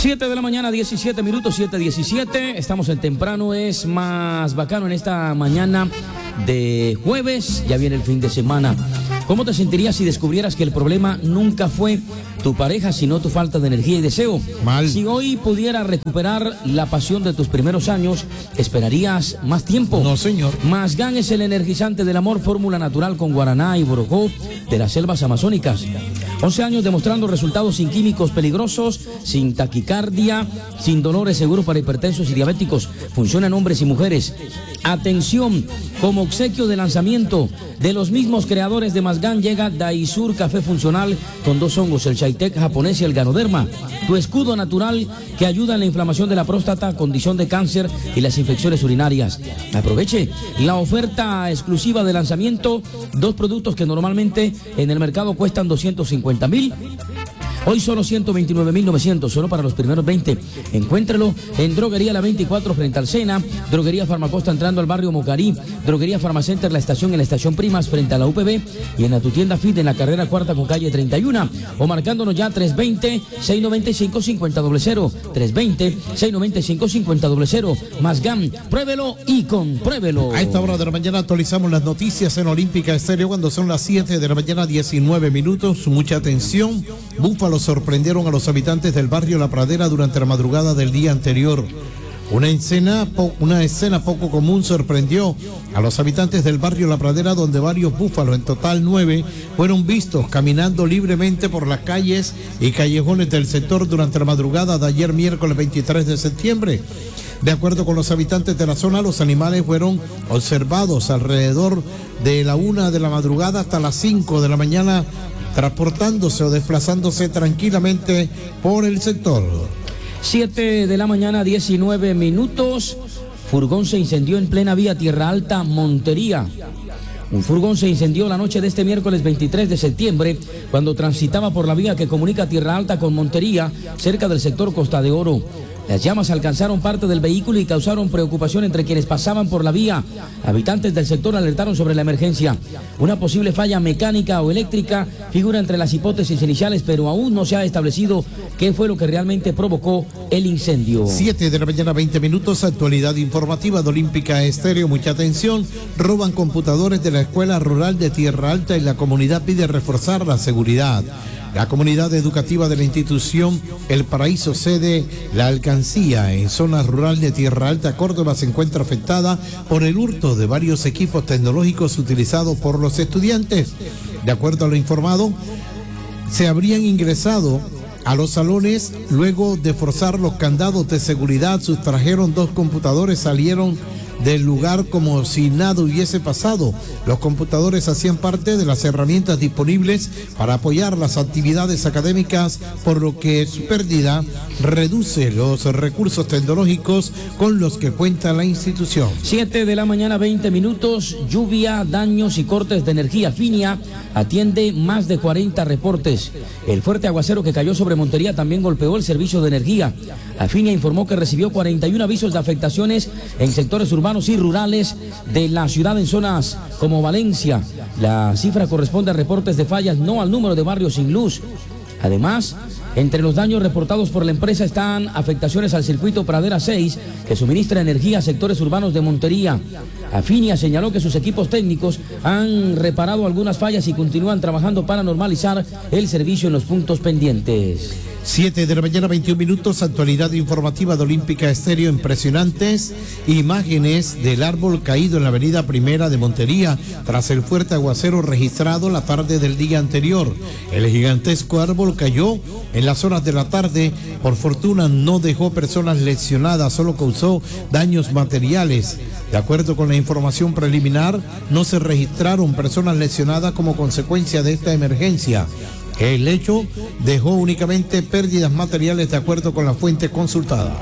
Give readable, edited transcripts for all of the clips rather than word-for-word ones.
7 de la mañana, 17 minutos, 7:17. Estamos en temprano, es más bacano en esta mañana de jueves. Ya viene el fin de semana. ¿Cómo te sentirías si descubrieras que el problema nunca fue tu pareja, sino tu falta de energía y deseo? Mal. Si hoy pudieras recuperar la pasión de tus primeros años, ¿esperarías más tiempo? No, señor. Masgan es el energizante del amor, fórmula natural con guaraná y borojó de las selvas amazónicas. 11 años demostrando resultados sin químicos peligrosos, sin taquicardia, sin dolores, seguro para hipertensos y diabéticos. Funciona en hombres y mujeres. Atención, como obsequio de lanzamiento de los mismos creadores de Masgan llega Daisur Café Funcional con 2 hongos, el Chaitek japonés y el Ganoderma. Tu escudo natural que ayuda en la inflamación de la próstata, condición de cáncer y las infecciones urinarias. Aproveche la oferta exclusiva de lanzamiento, 2 productos que normalmente en el mercado cuestan 250,000. Hoy solo 129,900, solo para los primeros 20. Encuéntrelo en Droguería La 24 frente al Sena, Droguería Farmacosta entrando al barrio Mocarí, Droguería Farmacenter La Estación en la Estación Primas frente a la UPB y en tu tienda Fit en la carrera cuarta con calle 31 o marcándonos ya 320-695-5000, 320-695-5000. Masgan, pruébelo y compruébelo. A esta hora de la mañana actualizamos las noticias en Olímpica Estéreo cuando son las 7 de la mañana, 19 minutos. Mucha atención. Búfalo sorprendieron a los habitantes del barrio La Pradera durante la madrugada del día anterior. Una escena poco común sorprendió a los habitantes del barrio La Pradera, donde varios búfalos, en total 9, fueron vistos caminando libremente por las calles y callejones del sector durante la madrugada de ayer miércoles 23 de septiembre. De acuerdo con los habitantes de la zona, los animales fueron observados alrededor de la 1 de la madrugada hasta las 5 de la mañana, transportándose o desplazándose tranquilamente por el sector. 7 de la mañana, 19 minutos. Furgón se incendió en plena vía Tierra Alta, Montería. Un furgón se incendió la noche de este miércoles 23 de septiembre cuando transitaba por la vía que comunica Tierra Alta con Montería, cerca del sector Costa de Oro. Las llamas alcanzaron parte del vehículo y causaron preocupación entre quienes pasaban por la vía. Habitantes del sector alertaron sobre la emergencia. Una posible falla mecánica o eléctrica figura entre las hipótesis iniciales, pero aún no se ha establecido qué fue lo que realmente provocó el incendio. 7 de la mañana, 20 minutos, actualidad informativa de Olímpica Estéreo. Mucha atención. Roban computadores de la Escuela Rural de Tierra Alta y la comunidad pide reforzar la seguridad. La comunidad educativa de la institución El Paraíso, sede La Alcancía, en zona rural de Tierra Alta, Córdoba, se encuentra afectada por el hurto de varios equipos tecnológicos utilizados por los estudiantes. De acuerdo a lo informado, se habrían ingresado a los salones luego de forzar los candados de seguridad, sustrajeron 2 computadores, salieron del lugar como si nada hubiese pasado. Los computadores hacían parte de las herramientas disponibles para apoyar las actividades académicas, por lo que su pérdida reduce los recursos tecnológicos con los que cuenta la institución. 7 de la mañana, 20 minutos. Lluvia, daños y cortes de energía. Finia atiende más de 40 reportes. El fuerte aguacero que cayó sobre Montería también golpeó el servicio de energía. Afinia informó que recibió 41 avisos de afectaciones en sectores urbanos y rurales de la ciudad en zonas como Valencia. La cifra corresponde a reportes de fallas, no al número de barrios sin luz. Además, entre los daños reportados por la empresa están afectaciones al circuito Pradera 6, que suministra energía a sectores urbanos de Montería. Afinia señaló que sus equipos técnicos han reparado algunas fallas y continúan trabajando para normalizar el servicio en los puntos pendientes. 7 de la mañana, 21 minutos, actualidad informativa de Olímpica Estéreo. Impresionantes imágenes del árbol caído en la avenida Primera de Montería tras el fuerte aguacero registrado la tarde del día anterior. El gigantesco árbol cayó en las horas de la tarde. Por fortuna no dejó personas lesionadas, solo causó daños materiales. De acuerdo con la información preliminar, no se registraron personas lesionadas como consecuencia de esta emergencia. El hecho dejó únicamente pérdidas materiales, de acuerdo con la fuente consultada.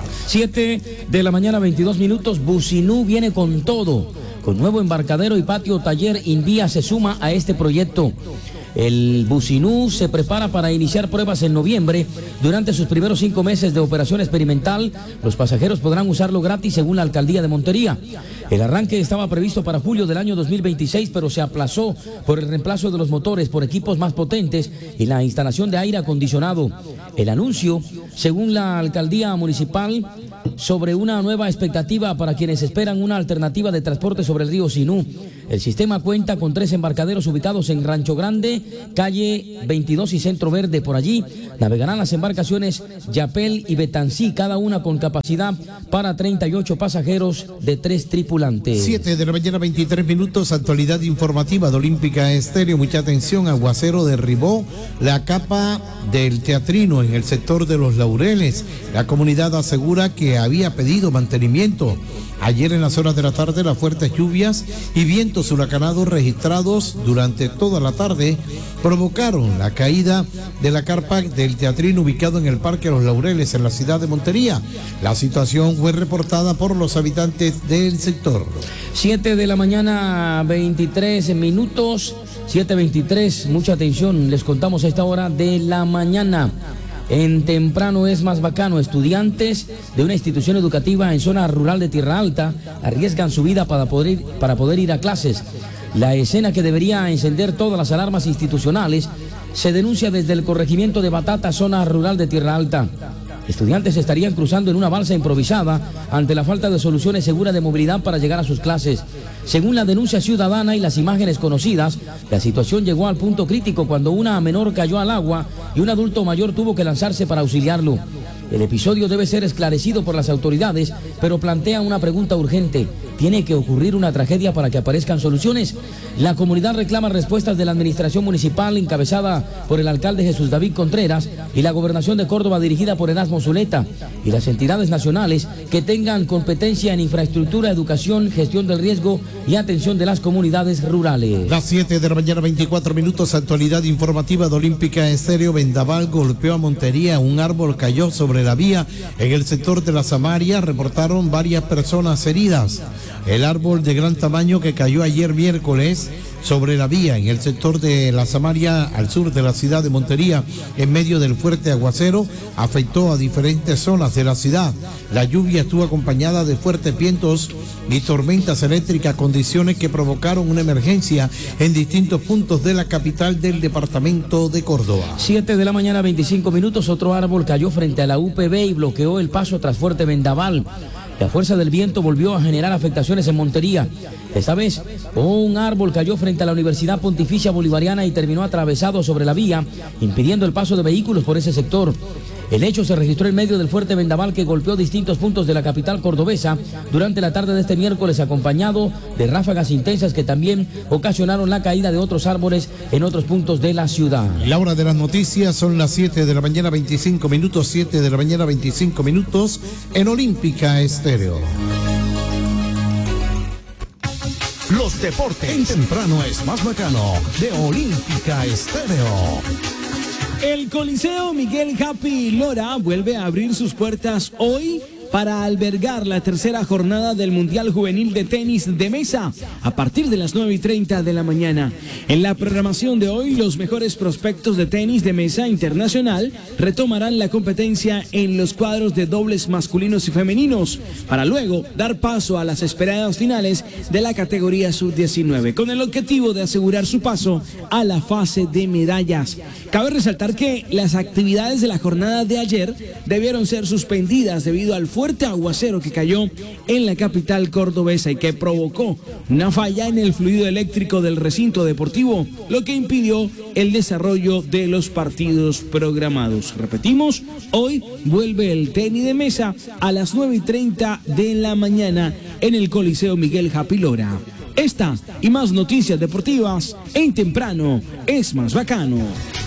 7 de la mañana, 22 minutos. Bucinú viene con todo. Con nuevo embarcadero y patio taller, Invía se suma a este proyecto. El Bucinú se prepara para iniciar pruebas en noviembre. Durante sus primeros 5 meses de operación experimental, los pasajeros podrán usarlo gratis según la alcaldía de Montería. El arranque estaba previsto para julio del año 2026, pero se aplazó por el reemplazo de los motores por equipos más potentes y la instalación de aire acondicionado. El anuncio, según la alcaldía municipal, sobre una nueva expectativa para quienes esperan una alternativa de transporte sobre el río Sinú. El sistema cuenta con 3 embarcaderos ubicados en Rancho Grande, calle 22 y Centro Verde. Por allí navegarán las embarcaciones Yapel y Betancí, cada una con capacidad para 38 pasajeros de 3 tripulantes. 7 de la mañana, 23 minutos, actualidad informativa de Olímpica Estéreo. Mucha atención, aguacero derribó la capa del teatrino en el sector de Los Laureles. La comunidad asegura que había pedido mantenimiento. Ayer en las horas de la tarde, las fuertes lluvias y vientos huracanados registrados durante toda la tarde provocaron la caída de la carpa del teatrino ubicado en el Parque Los Laureles en la ciudad de Montería. La situación fue reportada por los habitantes del sector. 7 de la mañana, 23 minutos, 7:23, mucha atención, les contamos a esta hora de la mañana. En Temprano es más bacano, estudiantes de una institución educativa en zona rural de Tierra Alta arriesgan su vida para poder ir a clases. La escena, que debería encender todas las alarmas institucionales, se denuncia desde el corregimiento de Batata, zona rural de Tierra Alta. Estudiantes estarían cruzando en una balsa improvisada ante la falta de soluciones seguras de movilidad para llegar a sus clases. Según la denuncia ciudadana y las imágenes conocidas, la situación llegó al punto crítico cuando una menor cayó al agua y un adulto mayor tuvo que lanzarse para auxiliarlo. El episodio debe ser esclarecido por las autoridades, pero plantea una pregunta urgente. ¿Tiene que ocurrir una tragedia para que aparezcan soluciones? La comunidad reclama respuestas de la administración municipal encabezada por el alcalde Jesús David Contreras y la gobernación de Córdoba dirigida por Erasmo Zuleta, y las entidades nacionales que tengan competencia en infraestructura, educación, gestión del riesgo y atención de las comunidades rurales. Las 7 de la mañana, 24 minutos, actualidad informativa de Olímpica Estéreo. Vendaval golpeó a Montería, un árbol cayó sobre la vía en el sector de la Samaria, reportaron varias personas heridas. El árbol de gran tamaño que cayó ayer miércoles sobre la vía en el sector de la Samaria al sur de la ciudad de Montería en medio del fuerte aguacero afectó a diferentes zonas de la ciudad. La lluvia estuvo acompañada de fuertes vientos y tormentas eléctricas, condiciones que provocaron una emergencia en distintos puntos de la capital del departamento de Córdoba. 7 de la mañana, 25 minutos, otro árbol cayó frente a la UPB y bloqueó el paso tras fuerte vendaval. La fuerza del viento volvió a generar afectaciones en Montería. Esta vez, un árbol cayó frente a la Universidad Pontificia Bolivariana y terminó atravesado sobre la vía, impidiendo el paso de vehículos por ese sector. El hecho se registró en medio del fuerte vendaval que golpeó distintos puntos de la capital cordobesa durante la tarde de este miércoles, acompañado de ráfagas intensas que también ocasionaron la caída de otros árboles en otros puntos de la ciudad. La hora de las noticias son las 7 de la mañana, 25 minutos, 7 de la mañana, 25 minutos en Olímpica Estéreo. Los deportes en Temprano es más bacano de Olímpica Estéreo. El Coliseo Miguel Happy Lora vuelve a abrir sus puertas hoy para albergar la tercera jornada del Mundial Juvenil de Tenis de Mesa a partir de las 9:30 de la mañana. En la programación de hoy, los mejores prospectos de tenis de mesa internacional retomarán la competencia en los cuadros de dobles masculinos y femeninos, para luego dar paso a las esperadas finales de la categoría sub-19, con el objetivo de asegurar su paso a la fase de medallas. Cabe resaltar que las actividades de la jornada de ayer debieron ser suspendidas debido al fuerte aguacero que cayó en la capital cordobesa y que provocó una falla en el fluido eléctrico del recinto deportivo, lo que impidió el desarrollo de los partidos programados. Repetimos, hoy vuelve el tenis de mesa a las 9:30 de la mañana en el Coliseo Miguel Happy Lora. Esta y más noticias deportivas en Temprano es más bacano.